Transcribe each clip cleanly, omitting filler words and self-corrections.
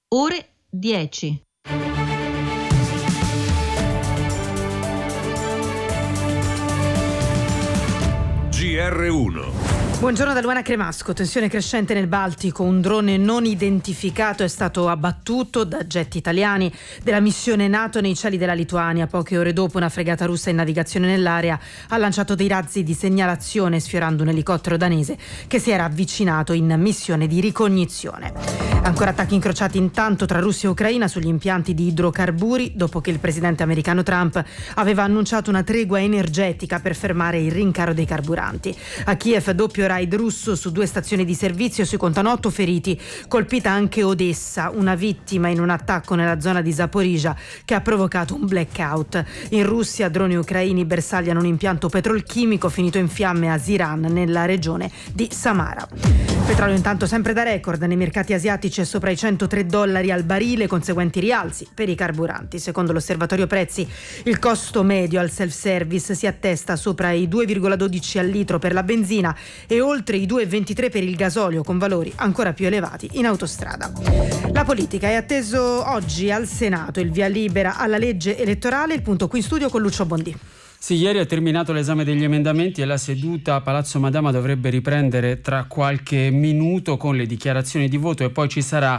ore 10. GR1. Buongiorno da Luana Cremasco. Tensione crescente nel Baltico. Un drone non identificato è stato abbattuto da jet italiani della missione NATO nei cieli della Lituania. Poche ore dopo una fregata russa in navigazione nell'area ha lanciato dei razzi di segnalazione sfiorando un elicottero danese che si era avvicinato in missione di ricognizione. Ancora attacchi incrociati intanto tra Russia e Ucraina sugli impianti di idrocarburi dopo che il presidente americano Trump aveva annunciato una tregua energetica per fermare il rincaro dei carburanti. A Kiev doppio raid russo su 2 stazioni di servizio, si contano 8 feriti, colpita anche Odessa, una vittima in un attacco nella zona di Zaporizhzhia che ha provocato un blackout. In Russia droni ucraini bersagliano un impianto petrolchimico finito in fiamme a Ziran nella regione di Samara. Petrolio intanto sempre da record nei mercati asiatici è sopra i $103 al barile, conseguenti rialzi per i carburanti. Secondo l'osservatorio prezzi il costo medio al self-service si attesta sopra i 2,12 al litro per la benzina e oltre i 2,23 per il gasolio, con valori ancora più elevati in autostrada. La politica è atteso oggi al Senato il via libera alla legge elettorale. Il punto qui in studio con Lucio Bondi. Sì, ieri è terminato l'esame degli emendamenti e la seduta a Palazzo Madama dovrebbe riprendere tra qualche minuto con le dichiarazioni di voto e poi ci sarà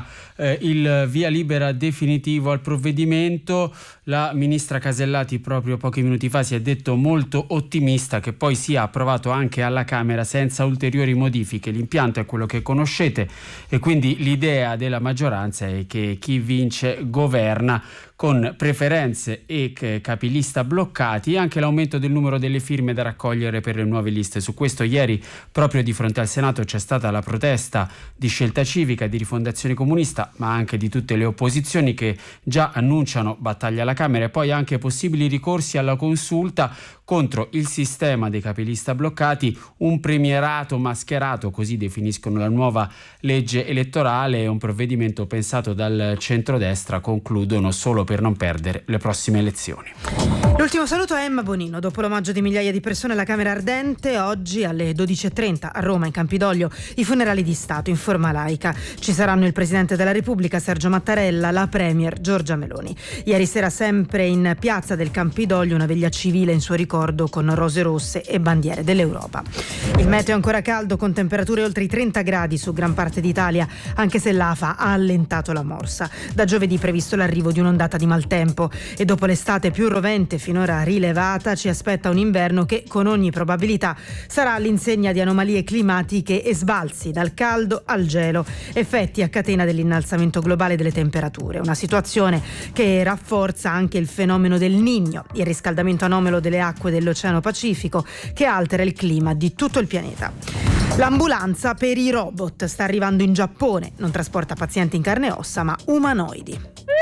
il via libera definitivo al provvedimento. La ministra Casellati proprio pochi minuti fa si è detto molto ottimista che poi sia approvato anche alla Camera senza ulteriori modifiche. L'impianto è quello che conoscete e quindi l'idea della maggioranza è che chi vince governa, con preferenze e capilista bloccati e anche l'aumento del numero delle firme da raccogliere per le nuove liste. Su questo ieri proprio di fronte al Senato c'è stata la protesta di Scelta Civica, di Rifondazione Comunista, ma anche di tutte le opposizioni che già annunciano battaglia alla Camera e poi anche possibili ricorsi alla consulta contro il sistema dei capilista bloccati, un premierato mascherato, così definiscono la nuova legge elettorale, e un provvedimento pensato dal centrodestra, concludono, solo per non perdere le prossime elezioni. L'ultimo saluto a Emma Bonino. Dopo l'omaggio di migliaia di persone alla Camera Ardente, oggi alle 12.30 a Roma, in Campidoglio, i funerali di Stato in forma laica. Ci saranno il Presidente della Repubblica Sergio Mattarella, la Premier Giorgia Meloni. Ieri sera sempre in piazza del Campidoglio una veglia civile in suo ricordo con rose rosse e bandiere dell'Europa. Il meteo è ancora caldo con temperature oltre i 30 gradi su gran parte d'Italia, anche se l'AFA ha allentato la morsa. Da giovedì previsto l'arrivo di un'ondata di maltempo e dopo l'estate più rovente finora rilevata ci aspetta un inverno che con ogni probabilità sarà all'insegna di anomalie climatiche e sbalzi dal caldo al gelo, effetti a catena dell'innalzamento globale delle temperature, una situazione che rafforza anche il fenomeno del Niño, il riscaldamento anomalo delle acque dell'Oceano Pacifico che altera il clima di tutto il pianeta. L'ambulanza per i robot sta arrivando in Giappone, non trasporta pazienti in carne e ossa ma umanoidi.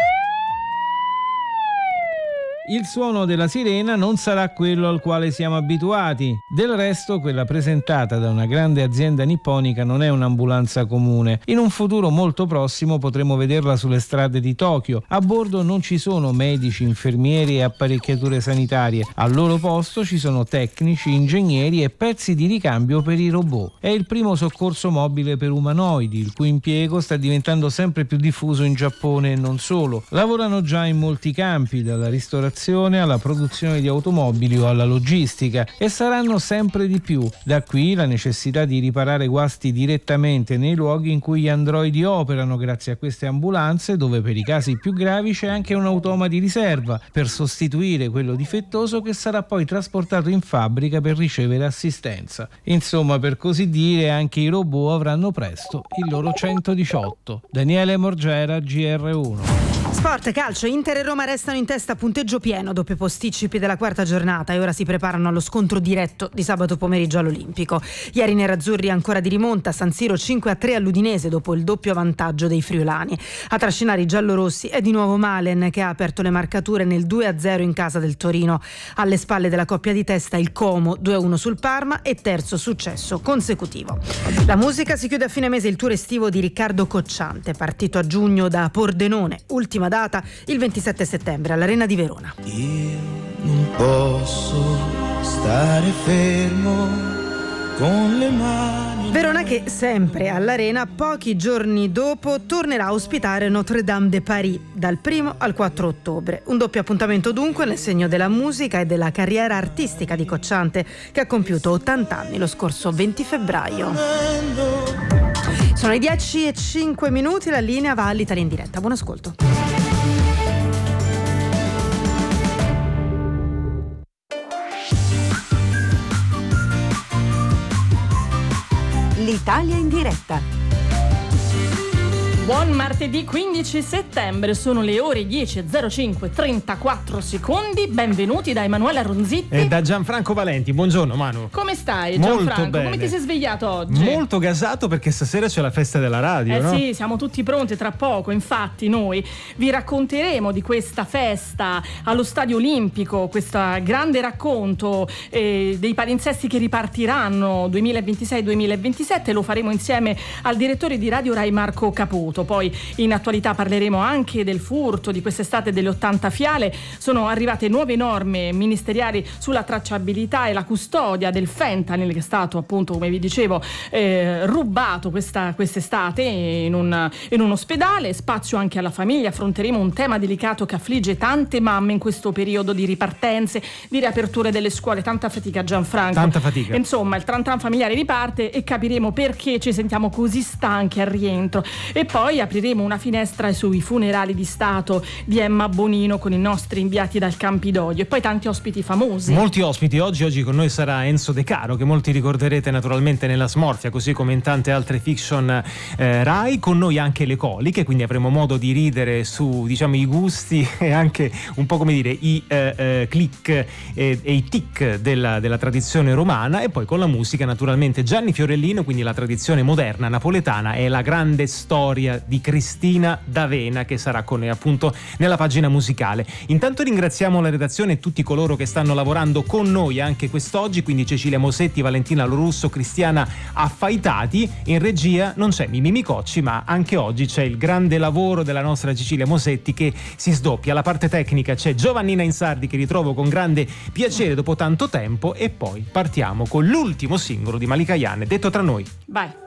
Il suono della sirena non sarà quello al quale siamo abituati. Del resto, quella presentata da una grande azienda nipponica non è un'ambulanza comune. In un futuro molto prossimo potremo vederla sulle strade di Tokyo. A bordo non ci sono medici, infermieri e apparecchiature sanitarie. Al loro posto ci sono tecnici, ingegneri e pezzi di ricambio per i robot. È il primo soccorso mobile per umanoidi, il cui impiego sta diventando sempre più diffuso in Giappone e non solo. Lavorano già in molti campi, dalla ristorazione alla produzione di automobili o alla logistica, e saranno sempre di più. Da qui la necessità di riparare guasti direttamente nei luoghi in cui gli androidi operano, grazie a queste ambulanze, dove per i casi più gravi c'è anche un automa di riserva per sostituire quello difettoso che sarà poi trasportato in fabbrica per ricevere assistenza. Insomma, per così dire, anche i robot avranno presto il loro 118. Daniele Morgera, GR1. Sport, calcio, Inter e Roma restano in testa a punteggio pieno dopo i posticipi della quarta giornata e ora si preparano allo scontro diretto di sabato pomeriggio all'Olimpico. Ieri i nerazzurri ancora di rimonta, San Siro 5-3 all'Udinese dopo il doppio vantaggio dei friulani. A trascinare i giallorossi è di nuovo Malen, che ha aperto le marcature nel 2-0 in casa del Torino. Alle spalle della coppia di testa il Como 2-1 sul Parma e terzo successo consecutivo. La musica: si chiude a fine mese il tour estivo di Riccardo Cocciante, partito a giugno da Pordenone, ultima data il 27 settembre all'Arena di Verona. Io non posso stare fermo con le mani Verona che sempre all'Arena pochi giorni dopo tornerà a ospitare Notre Dame de Paris dal 1 al 4 ottobre. Un doppio appuntamento dunque nel segno della musica e della carriera artistica di Cocciante, che ha compiuto 80 anni lo scorso 20 febbraio. Sono i 10:05, la linea va all'Italia in diretta. Buon ascolto. L'Italia in diretta. Buon martedì 15 settembre, sono le ore 10:05, 34 secondi. Benvenuti da Emanuela Ronzitti e da Gianfranco Valenti. Buongiorno Manu. Come stai Gianfranco? Molto bene. Come ti sei svegliato oggi? Molto gasato perché stasera c'è la festa della radio, no? Sì, siamo tutti pronti tra poco. Infatti noi vi racconteremo di questa festa allo Stadio Olimpico, questo grande racconto dei palinsesti che ripartiranno 2026-2027. Lo faremo insieme al direttore di Radio Rai Marco Caputo. Poi in attualità parleremo anche del furto di quest'estate delle 80 fiale. Sono arrivate nuove norme ministeriali sulla tracciabilità e la custodia del fentanyl, che è stato appunto, come vi dicevo, rubato quest'estate in un ospedale. Spazio anche alla famiglia, affronteremo un tema delicato che affligge tante mamme in questo periodo di ripartenze, di riaperture delle scuole. Tanta fatica, Gianfranco. Tanta fatica. Insomma, il tran tran familiare riparte e capiremo perché ci sentiamo così stanchi al rientro. E poi apriremo una finestra sui funerali di Stato di Emma Bonino con i nostri inviati dal Campidoglio e poi tanti ospiti famosi. Molti ospiti. Oggi con noi sarà Enzo De Caro, che molti ricorderete naturalmente nella Smorfia, così come in tante altre fiction Rai. Con noi anche le coliche, quindi avremo modo di ridere su, diciamo, i gusti e anche un po', come dire, i click e i tic della tradizione romana. E poi con la musica naturalmente Gianni Fiorellino, quindi la tradizione moderna napoletana e la grande storia di Cristina D'Avena, che sarà con noi appunto nella pagina musicale. Intanto ringraziamo la redazione e tutti coloro che stanno lavorando con noi anche quest'oggi, quindi Cecilia Mosetti, Valentina Lorusso, Cristiana Affaitati. In regia non c'è Mimì Micocci, ma anche oggi c'è il grande lavoro della nostra Cecilia Mosetti che si sdoppia. Alla parte tecnica c'è Giovannina Insardi, che ritrovo con grande piacere dopo tanto tempo, e poi partiamo con l'ultimo singolo di Malika Ayane, Detto tra noi. Vai.